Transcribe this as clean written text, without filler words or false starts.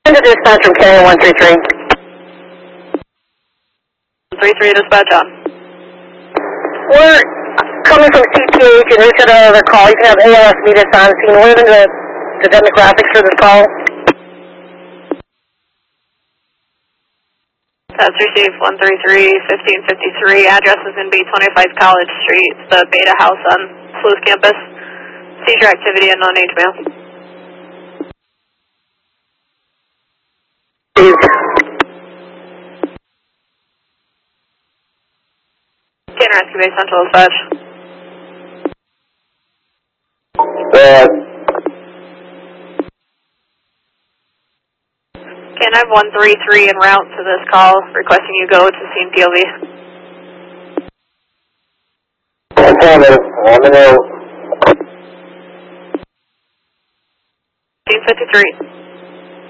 Send a dispatch from carrier 133. 33 dispatch on. We're coming from CTH and we got another call. You can have ALS meet us on scene. What are the demographics for this call? That's received 133-1553. Address is in B25 College Street. It's the Beta House on Sleuth Campus. Seizure activity and non-age male. Cannon Rescue Base Central Dispatch. Can 133 en route to this call, requesting you go to scene POV. 1553.